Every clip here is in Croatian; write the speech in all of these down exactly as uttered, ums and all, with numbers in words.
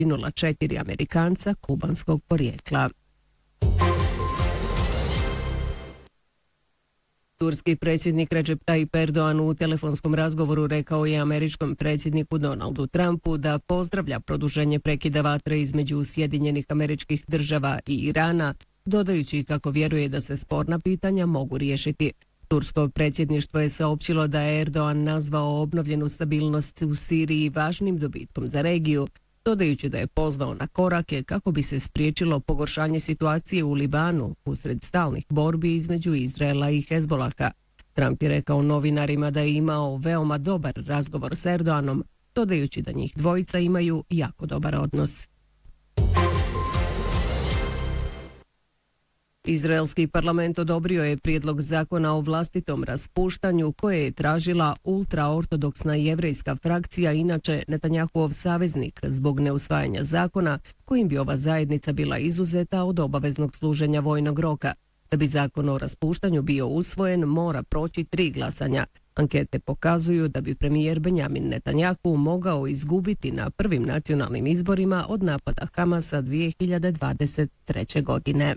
poginula četiri Amerikanca kubanskog porijekla. Turski predsjednik Recep Tayyip Erdoğan u telefonskom razgovoru rekao je američkom predsjedniku Donaldu Trumpu da pozdravlja produženje prekida vatre između Sjedinjenih Američkih Država i Irana, dodajući kako vjeruje da se sporna pitanja mogu riješiti. Tursko predsjedništvo je saopćilo da je Erdoğan nazvao obnovljenu stabilnost u Siriji važnim dobitkom za regiju, dodajući da je pozvao na korake kako bi se spriječilo pogoršanje situacije u Libanu usred stalnih borbi između Izraela i Hezbolaha. Trump je rekao novinarima da je imao veoma dobar razgovor s Erdoğanom, dodajući da njih dvojica imaju jako dobar odnos. Izraelski parlament odobrio je prijedlog zakona o vlastitom raspuštanju koje je tražila ultraortodoksna jevrejska frakcija, inače Netanjahuov saveznik, zbog neusvajanja zakona kojim bi ova zajednica bila izuzeta od obaveznog služenja vojnog roka. Da bi zakon o raspuštanju bio usvojen, mora proći tri glasanja. Ankete pokazuju da bi premijer Benjamin Netanjahu mogao izgubiti na prvim nacionalnim izborima od napada Hamasa dvije hiljade dvadeset treće. godine.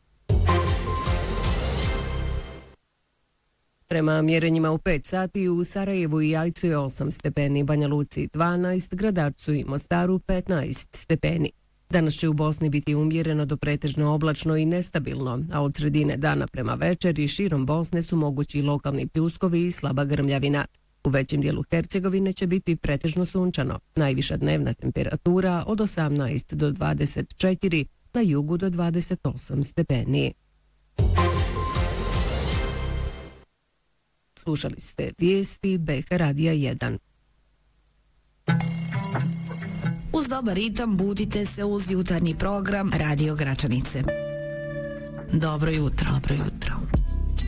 Prema mjerenjima u pet sati u Sarajevu i Jajcu je osam stepeni, Banja Luci dvanaest, Gradarcu i Mostaru petnaest stepeni. Danas će u Bosni biti umjereno do pretežno oblačno i nestabilno, a od sredine dana prema večeri širom Bosne su mogući lokalni pljuskovi i slaba grmljavina. U većem dijelu Hercegovine će biti pretežno sunčano, najviša dnevna temperatura od osamnaest do dvadeset četiri, na jugu do dvadeset osam stepeni. Slušali ste vijesti B H Radija jedan. Uz dobar ritam budite se uz jutarnji program Radio Gračanice. Dobro jutro, dobro jutro.